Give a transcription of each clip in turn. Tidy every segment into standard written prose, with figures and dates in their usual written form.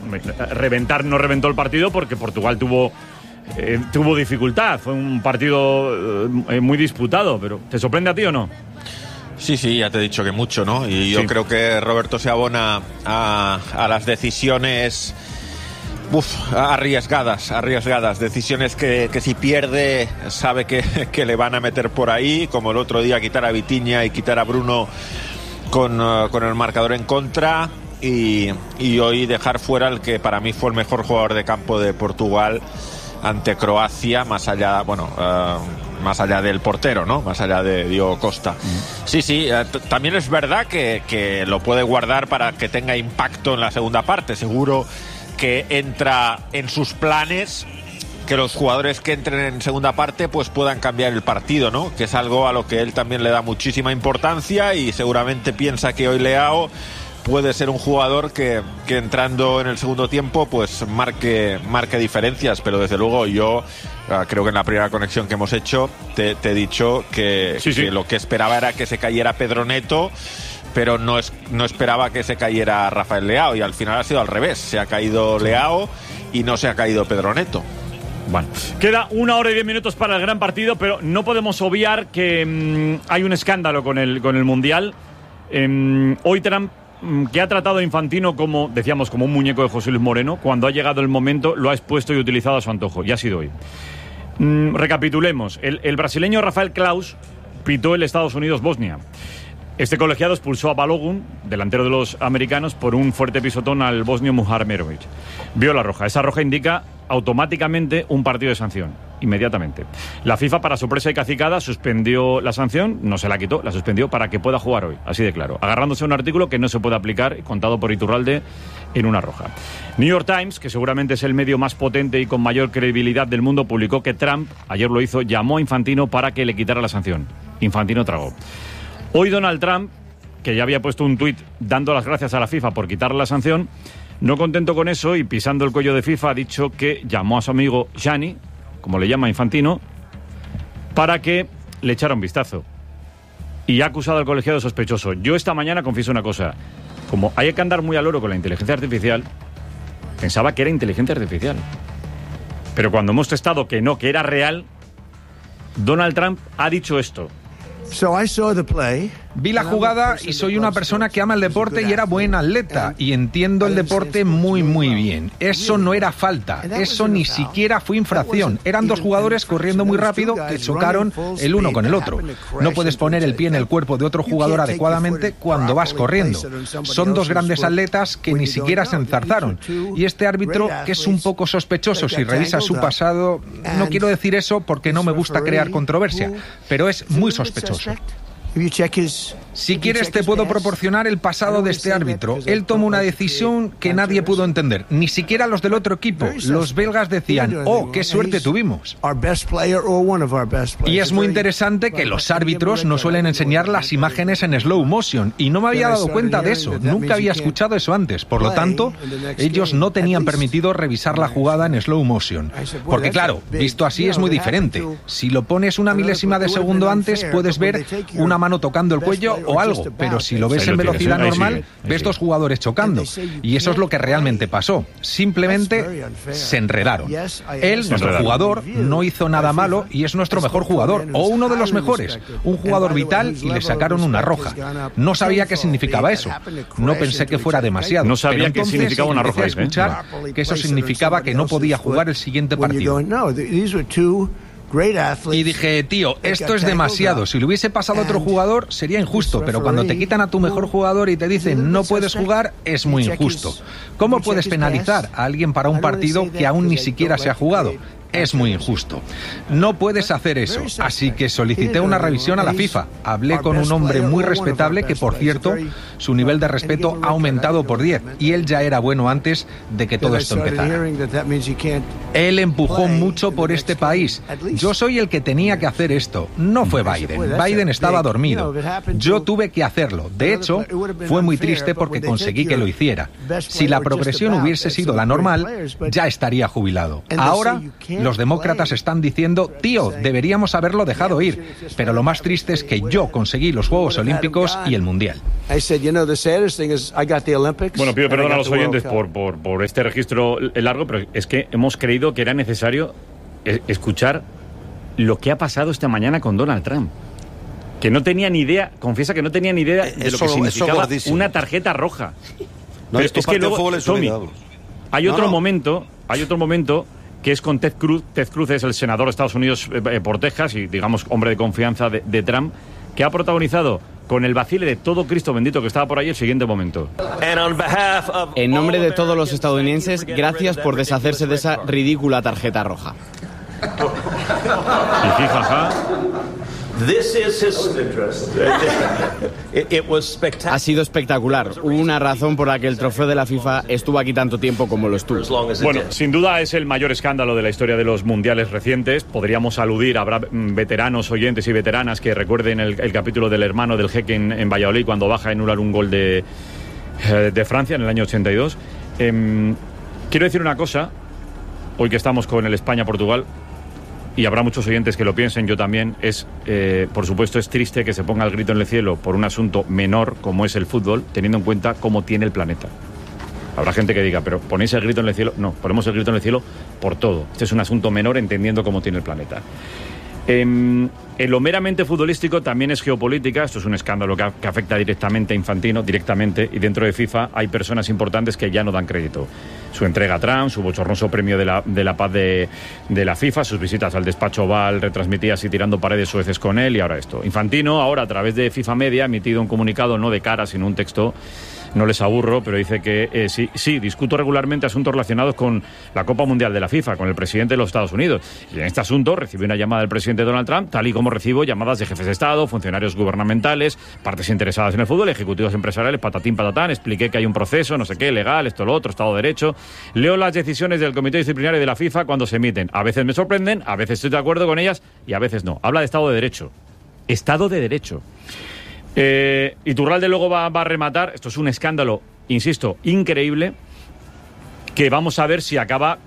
reventar no reventó el partido porque Portugal tuvo dificultad. Fue un partido muy disputado, pero ¿te sorprende a ti o no? Sí, ya te he dicho que mucho, ¿no? Y yo creo que Roberto se abona a las decisiones arriesgadas, decisiones que si pierde sabe que le van a meter por ahí, como el otro día quitar a Vitinha y quitar a Bruno con el marcador en contra, y hoy dejar fuera el que para mí fue el mejor jugador de campo de Portugal ante Croacia, más allá del portero, ¿no? Más allá de Diogo Costa. Sí, también es verdad que lo puede guardar para que tenga impacto en la segunda parte. Seguro que entra en sus planes que los jugadores que entren en segunda parte pues puedan cambiar el partido, ¿no? Que es algo a lo que él también le da muchísima importancia, y seguramente piensa que hoy Leao puede ser un jugador que entrando en el segundo tiempo pues marque diferencias. Pero desde luego yo creo que en la primera conexión que hemos hecho te he dicho que lo que esperaba era que se cayera Pedro Neto, pero no esperaba que se cayera Rafael Leao, y al final ha sido al revés. Se ha caído Leao y no se ha caído Pedro Neto. Bueno, queda 1 hora y 10 minutos para el gran partido, pero no podemos obviar que hay un escándalo con el Mundial. Hoy Trump, que ha tratado a Infantino como un muñeco de José Luis Moreno, cuando ha llegado el momento lo ha expuesto y utilizado a su antojo, y ha sido hoy. Recapitulemos. El brasileño Rafael Claus pitó el Estados Unidos-Bosnia. Este colegiado expulsó a Balogun, delantero de los americanos, por un fuerte pisotón al bosnio Muharmerovic. Vio la roja. Esa roja indica automáticamente un partido de sanción, inmediatamente. La FIFA, para sorpresa y cacicada, suspendió la sanción, no se la quitó, la suspendió para que pueda jugar hoy, así de claro, agarrándose a un artículo que no se puede aplicar, contado por Iturralde, en una roja. New York Times, que seguramente es el medio más potente y con mayor credibilidad del mundo, publicó que Trump, ayer lo hizo, llamó a Infantino para que le quitara la sanción. Infantino tragó. Hoy Donald Trump, que ya había puesto un tuit dando las gracias a la FIFA por quitarle la sanción, no contento con eso y pisando el cuello de FIFA, ha dicho que llamó a su amigo Gianni, como le llama Infantino, para que le echara un vistazo. Y ha acusado al colegiado sospechoso. Yo esta mañana confieso una cosa. Como hay que andar muy al loro con la inteligencia artificial, pensaba que era inteligencia artificial. Pero cuando hemos testado que era real, Donald Trump ha dicho esto. Vi la jugada y soy una persona que ama el deporte y era buen atleta y entiendo el deporte muy bien. Eso no era falta, eso ni siquiera fue infracción. Eran dos jugadores corriendo muy rápido que chocaron el uno con el otro. No puedes poner el pie en el cuerpo de otro jugador adecuadamente cuando vas corriendo. Son dos grandes atletas que ni siquiera se enzarzaron. Y este árbitro, que es un poco sospechoso si revisa su pasado, no quiero decir eso porque no me gusta crear controversia, pero es muy sospechoso. Si quieres te puedo proporcionar el pasado de este árbitro. Él tomó una decisión que nadie pudo entender, ni siquiera los del otro equipo. Los belgas decían, ¡oh, qué suerte tuvimos! Y es muy interesante que los árbitros no suelen enseñar las imágenes en slow motion, y no me había dado cuenta de eso, nunca había escuchado eso antes. Por lo tanto, ellos no tenían permitido revisar la jugada en slow motion. Porque claro, visto así es muy diferente. Si lo pones una milésima de segundo antes, puedes ver una mano tocando el cuello o algo, pero si lo ves en velocidad normal, ves dos jugadores chocando, y eso es lo que realmente pasó. Simplemente se enredaron. Él, nuestro jugador, no hizo nada malo y es nuestro mejor jugador, o uno de los mejores, un jugador vital, y le sacaron una roja. No sabía qué significaba eso, no pensé que fuera demasiado. No sabía qué significaba una roja. Escuchar que eso significaba que no podía jugar el siguiente partido. Y dije, tío, esto es demasiado. Si le hubiese pasado a otro jugador sería injusto, pero cuando te quitan a tu mejor jugador y te dicen no puedes jugar, es muy injusto. ¿Cómo puedes penalizar a alguien para un partido que aún ni siquiera se ha jugado? Es muy injusto. No puedes hacer eso, así que solicité una revisión a la FIFA. Hablé con un hombre muy respetable que, por cierto, su nivel de respeto ha aumentado por 10, y él ya era bueno antes de que todo esto empezara. Él empujó mucho por este país. Yo soy el que tenía que hacer esto, no fue Biden. Biden estaba dormido. Yo tuve que hacerlo. De hecho, fue muy triste porque conseguí que lo hiciera. Si la progresión hubiese sido la normal, ya estaría jubilado. Ahora Los demócratas están diciendo, tío, deberíamos haberlo dejado ir. Pero lo más triste es que yo conseguí los Juegos Olímpicos y el Mundial. Bueno, pido perdón a los oyentes por este registro largo, pero es que hemos creído que era necesario escuchar lo que ha pasado esta mañana con Donald Trump. Que no tenía ni idea, confiesa que no tenía ni idea de lo que significaba una tarjeta roja. No, pero es que luego, Tommy, hay otro momento que es con Ted Cruz. Ted Cruz es el senador de Estados Unidos por Texas y, digamos, hombre de confianza de Trump, que ha protagonizado con el vacile de todo Cristo bendito que estaba por ahí el siguiente momento. En nombre de todos los estadounidenses, gracias por deshacerse de esa ridícula tarjeta roja. Y jaja. Ha sido espectacular. Hubo una razón por la que el trofeo de la FIFA estuvo aquí tanto tiempo como lo estuvo. Bueno, sin duda es el mayor escándalo de la historia de los mundiales recientes. Podríamos aludir, habrá veteranos, oyentes y veteranas que recuerden el capítulo del hermano del Jeque en Valladolid cuando baja a anular un gol de Francia en el año 82. Quiero decir una cosa, hoy que estamos con el España-Portugal, y habrá muchos oyentes que lo piensen, yo también, por supuesto es triste que se ponga el grito en el cielo por un asunto menor como es el fútbol, teniendo en cuenta cómo tiene el planeta. Habrá gente que diga, pero ¿ponéis el grito en el cielo? No, ponemos el grito en el cielo por todo. Este es un asunto menor entendiendo cómo tiene el planeta. En lo meramente futbolístico también es geopolítica. Esto es un escándalo que afecta directamente a Infantino, directamente, y dentro de FIFA hay personas importantes que ya no dan crédito. Su entrega a Trump, su bochornoso premio de la paz de la FIFA, sus visitas al despacho Oval retransmitidas y tirando paredes sueces con él, y ahora esto. Infantino, ahora a través de FIFA Media, ha emitido un comunicado no de cara, sino un texto. No les aburro, pero dice que sí, discuto regularmente asuntos relacionados con la Copa Mundial de la FIFA, con el presidente de los Estados Unidos. Y en este asunto recibí una llamada del presidente Donald Trump, tal y como recibo llamadas de jefes de Estado, funcionarios gubernamentales, partes interesadas en el fútbol, ejecutivos empresariales, patatín, patatán. Expliqué que hay un proceso, no sé qué, legal, esto, lo otro, Estado de Derecho. Leo las decisiones del Comité Disciplinario de la FIFA cuando se emiten. A veces me sorprenden, a veces estoy de acuerdo con ellas y a veces no. Habla de Estado de Derecho. Estado de Derecho. Iturralde luego va a rematar. Esto es un escándalo, insisto, increíble, que vamos a ver si acaba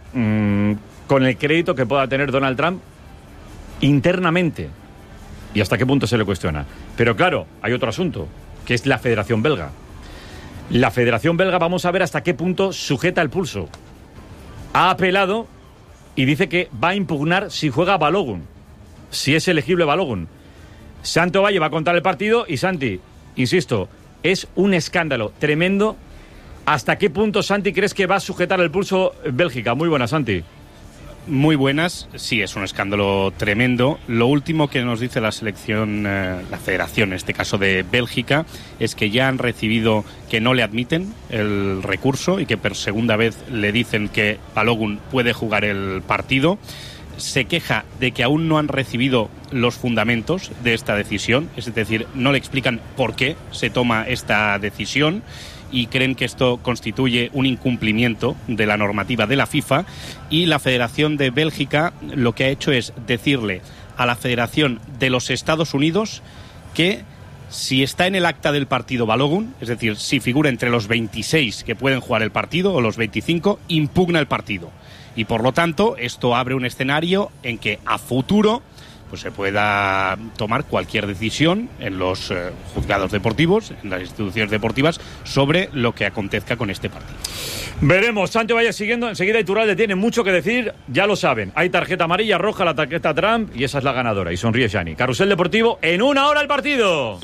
con el crédito que pueda tener Donald Trump internamente y hasta qué punto se le cuestiona. Pero claro, hay otro asunto, que es la Federación Belga. La Federación Belga, vamos a ver hasta qué punto sujeta el pulso. Ha apelado y dice que va a impugnar si juega Balogun, si es elegible Balogun. Santi Valle va a contar el partido y Santi, insisto, es un escándalo tremendo. ¿Hasta qué punto, Santi, crees que va a sujetar el pulso Bélgica? Muy buenas, Santi. Muy buenas, sí, es un escándalo tremendo. Lo último que nos dice la selección, la federación, en este caso de Bélgica, es que ya han recibido que no le admiten el recurso y que por segunda vez le dicen que Balogun puede jugar el partido. Se queja de que aún no han recibido los fundamentos de esta decisión, es decir, no le explican por qué se toma esta decisión y creen que esto constituye un incumplimiento de la normativa de la FIFA, y la Federación de Bélgica lo que ha hecho es decirle a la Federación de los Estados Unidos que si está en el acta del partido Balogun, es decir, si figura entre los 26 que pueden jugar el partido o los 25, impugna el partido. Y por lo tanto, esto abre un escenario en que a futuro pues se pueda tomar cualquier decisión en los juzgados deportivos, en las instituciones deportivas, sobre lo que acontezca con este partido. Veremos. Santi vaya siguiendo. Enseguida Iturralde tiene mucho que decir. Ya lo saben. Hay tarjeta amarilla, roja, la tarjeta Trump, y esa es la ganadora. Y sonríe Xani. Carrusel Deportivo, en 1 hora el partido.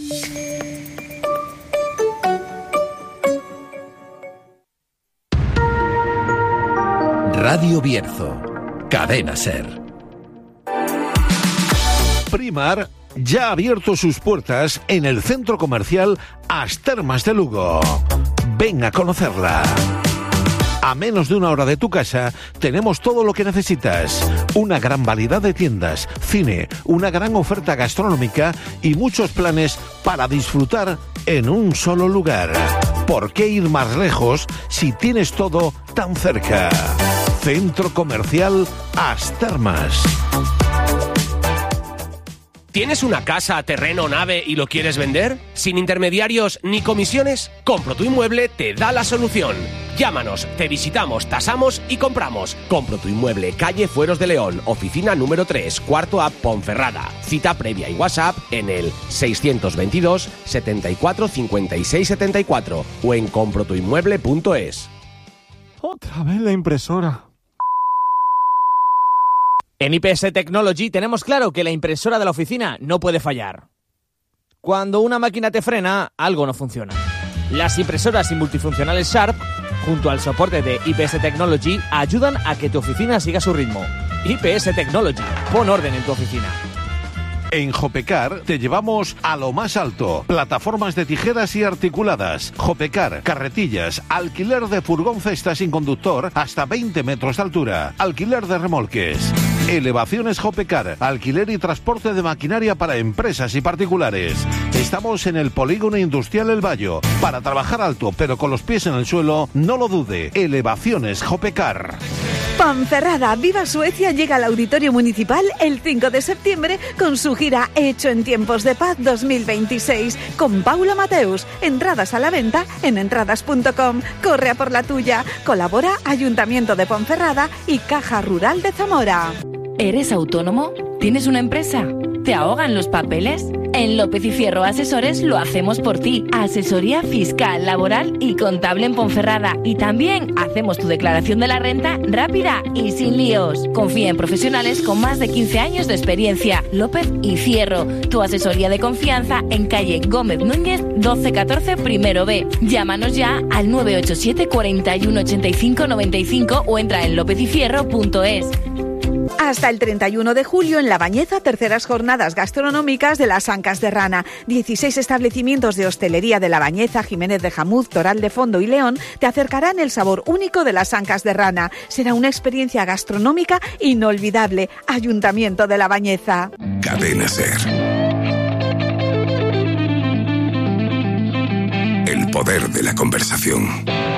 Radio Bierzo, Cadena Ser. Primar ya ha abierto sus puertas en el centro comercial As Termas de Lugo. Ven a conocerla. A menos de 1 hora de tu casa tenemos todo lo que necesitas. Una gran variedad de tiendas, cine, una gran oferta gastronómica y muchos planes para disfrutar en un solo lugar. ¿Por qué ir más lejos si tienes todo tan cerca? Centro Comercial As Termas. ¿Tienes una casa, terreno, nave y lo quieres vender? ¿Sin intermediarios ni comisiones? Compro tu Inmueble te da la solución. Llámanos, te visitamos, tasamos y compramos. Compro tu Inmueble, calle Fueros de León, oficina número 3, cuarto A, Ponferrada. Cita previa y WhatsApp en el 622 74 56 74 o en comprotuinmueble.es. Otra vez la impresora. En IPS Technology tenemos claro que la impresora de la oficina no puede fallar. Cuando una máquina te frena, algo no funciona. Las impresoras y multifuncionales Sharp, junto al soporte de IPS Technology, ayudan a que tu oficina siga su ritmo. IPS Technology, pon orden en tu oficina. En Jopecar te llevamos a lo más alto. Plataformas de tijeras y articuladas. Jopecar, carretillas, alquiler de furgón cesta sin conductor hasta 20 metros de altura. Alquiler de remolques. Elevaciones Jopecar, alquiler y transporte de maquinaria para empresas y particulares. Estamos en el Polígono Industrial El Bayo. Para trabajar alto pero con los pies en el suelo, no lo dude. Elevaciones Jopecar. Ponferrada, Viva Suecia llega al Auditorio Municipal el 5 de septiembre con su gira Hecho en Tiempos de Paz 2026 con Paula Mateus. Entradas a la venta en entradas.com. Corre a por la tuya. Colabora Ayuntamiento de Ponferrada y Caja Rural de Zamora. ¿Eres autónomo? ¿Tienes una empresa? ¿Te ahogan los papeles? En López y Fierro Asesores lo hacemos por ti. Asesoría fiscal, laboral y contable en Ponferrada. Y también hacemos tu declaración de la renta rápida y sin líos. Confía en profesionales con más de 15 años de experiencia. López y Fierro, tu asesoría de confianza en calle Gómez Núñez 1214 primero B. Llámanos ya al 987 41 85 95 o entra en lopezifierro.es. Hasta el 31 de julio en La Bañeza, terceras jornadas gastronómicas de las Ancas de Rana. 16 establecimientos de hostelería de La Bañeza, Jiménez de Jamuz, Toral de Fondo y León te acercarán el sabor único de las Ancas de Rana. Será una experiencia gastronómica inolvidable. Ayuntamiento de La Bañeza. Cadena SER. El poder de la conversación.